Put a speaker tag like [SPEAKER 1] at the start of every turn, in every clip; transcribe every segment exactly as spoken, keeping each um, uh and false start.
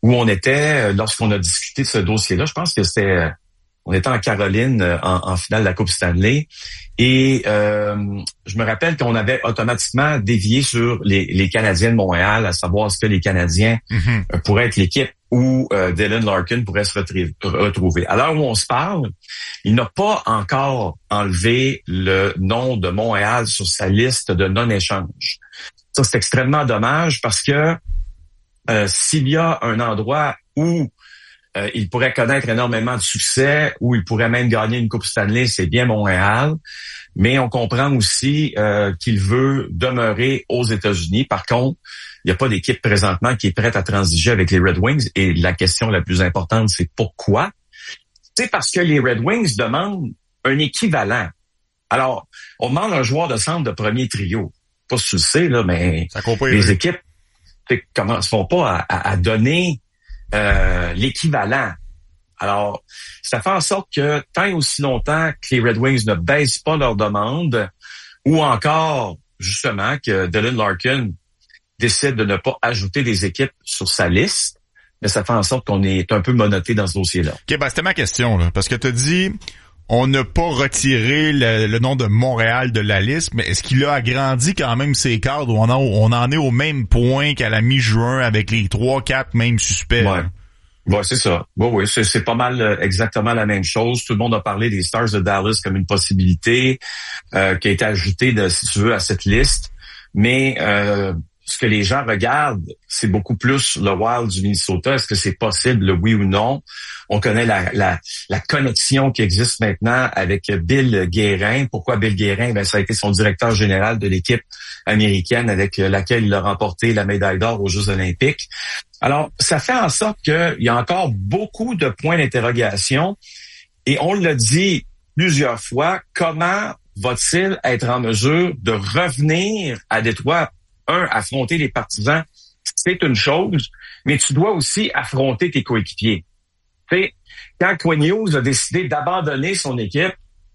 [SPEAKER 1] où on était lorsqu'on a discuté de ce dossier-là. Je pense que c'était, on était en Caroline en, en finale de la Coupe Stanley. Et euh, je me rappelle qu'on avait automatiquement dévié sur les, les Canadiens de Montréal, à savoir est-ce que les Canadiens mm-hmm. pourraient être l'équipe où euh, Dylan Larkin pourrait se retrouver. À l'heure où on se parle, il n'a pas encore enlevé le nom de Montréal sur sa liste de non-échange. Ça, c'est extrêmement dommage parce que euh, s'il y a un endroit où euh, il pourrait connaître énormément de succès, où il pourrait même gagner une Coupe Stanley, c'est bien Montréal. Mais on comprend aussi euh, qu'il veut demeurer aux États-Unis. Par contre, il n'y a pas d'équipe présentement qui est prête à transiger avec les Red Wings. Et la question la plus importante, c'est pourquoi? C'est parce que les Red Wings demandent un équivalent. Alors, on demande un joueur de centre de premier trio. Pas si tu le sais, là, mais les équipes ne se font pas à, à, à donner euh, l'équivalent. Alors, ça fait en sorte que tant et aussi longtemps que les Red Wings ne baissent pas leur demande, ou encore, justement, que Dylan Larkin décide de ne pas ajouter des équipes sur sa liste, mais ça fait en sorte qu'on est un peu menotté dans ce dossier-là.
[SPEAKER 2] OK, ben c'était ma question, là, parce que tu as dit on n'a pas retiré le, le nom de Montréal de la liste, mais est-ce qu'il a agrandi quand même ses cadres où on, a, on en est au même point qu'à la mi-juin avec les trois, quatre mêmes suspects?
[SPEAKER 1] Ouais. Ouais, c'est ça. Oui, oui, c'est, c'est pas mal euh, exactement la même chose. Tout le monde a parlé des Stars de Dallas comme une possibilité euh, qui a été ajoutée, de, si tu veux, à cette liste. Mais euh, ce que les gens regardent, c'est beaucoup plus le Wild du Minnesota. Est-ce que c'est possible, oui ou non? On connaît la, la, la connexion qui existe maintenant avec Bill Guérin. Pourquoi Bill Guérin? Ben, ça a été son directeur général de l'équipe américaine avec laquelle il a remporté la médaille d'or aux Jeux olympiques. Alors, ça fait en sorte qu'il y a encore beaucoup de points d'interrogation. Et on l'a dit plusieurs fois, comment va-t-il être en mesure de revenir à Détroit? Un, affronter les partisans, c'est une chose, mais tu dois aussi affronter tes coéquipiers. Tu sais, quand Quinn Hughes a décidé d'abandonner son équipe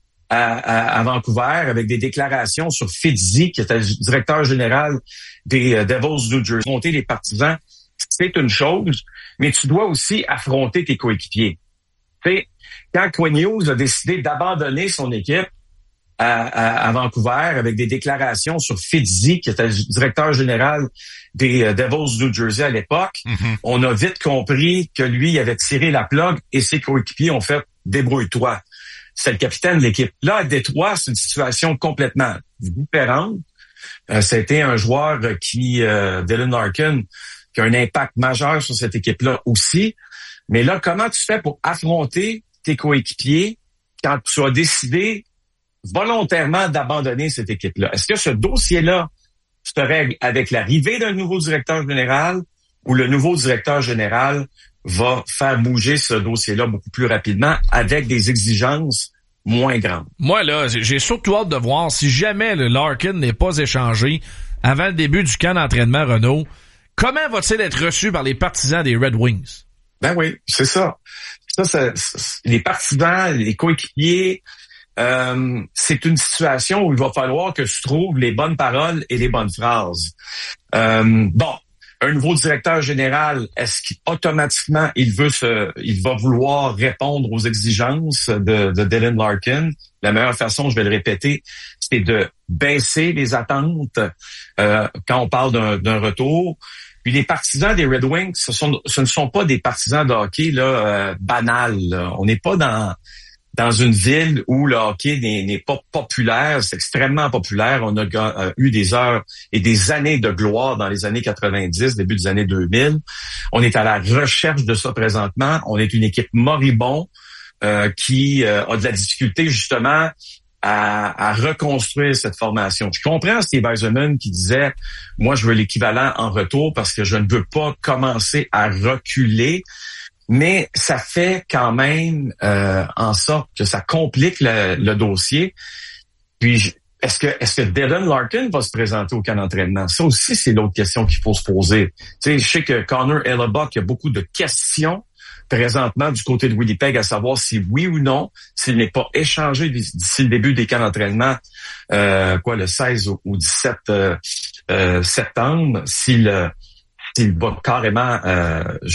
[SPEAKER 1] à, à, à Vancouver avec des déclarations sur Fitzy, qui était le directeur général des uh, Devils du New Jersey, affronter les partisans, c'est une chose, mais tu dois aussi affronter tes coéquipiers. Tu sais, quand Quinn Hughes a décidé d'abandonner son équipe À, à, à Vancouver avec des déclarations sur Fitzy, qui était le directeur général des uh, Devils du New Jersey à l'époque, mm-hmm. on a vite compris que lui avait tiré la plug et ses coéquipiers ont fait « débrouille-toi ». C'est le capitaine de l'équipe. Là, à Détroit, c'est une situation complètement différente. Euh, ça a été un joueur qui, euh, Dylan Larkin, qui a un impact majeur sur cette équipe-là aussi. Mais là, comment tu fais pour affronter tes coéquipiers quand tu as décidé volontairement d'abandonner cette équipe-là? Est-ce que ce dossier-là se règle avec l'arrivée d'un nouveau directeur général ou le nouveau directeur général va faire bouger ce dossier-là beaucoup plus rapidement avec des exigences moins grandes?
[SPEAKER 3] Moi, là, j'ai surtout hâte de voir si jamais le Larkin n'est pas échangé avant le début du camp d'entraînement Renault, comment va-t-il être reçu par les partisans des Red Wings?
[SPEAKER 1] Ben oui, c'est ça. Ça, ça, c'est, les partisans, les coéquipiers, Euh, c'est une situation où il va falloir que tu trouves les bonnes paroles et les bonnes phrases. Euh, bon, un nouveau directeur général, est-ce qu'automatiquement il veut se, il va vouloir répondre aux exigences de, de Dylan Larkin? La meilleure façon, je vais le répéter, c'est de baisser les attentes euh, quand on parle d'un, d'un retour. Puis les partisans des Red Wings, ce, sont, ce ne sont pas des partisans de hockey là euh, banals. Là. On n'est pas dans dans une ville où le hockey n'est, n'est pas populaire, c'est extrêmement populaire. On a euh, eu des heures et des années de gloire dans les années quatre-vingt-dix, début des années deux mille. On est à la recherche de ça présentement. On est une équipe moribonde euh, qui euh, a de la difficulté justement à, à reconstruire cette formation. Je comprends Steve Yzerman qui disait « Moi, je veux l'équivalent en retour parce que je ne veux pas commencer à reculer ». Mais ça fait quand même euh, en sorte que ça complique le, le dossier. Puis, est-ce que est-ce que Dylan Larkin va se présenter au camp d'entraînement? Ça aussi, c'est l'autre question qu'il faut se poser. Tu sais, je sais que Connor Hellebuyck, il y a beaucoup de questions présentement du côté de Winnipeg à savoir si oui ou non, s'il n'est pas échangé d'ici le début des camps d'entraînement, euh, quoi, le seize ou dix-sept euh, euh, septembre, s'il, s'il va carrément... Euh,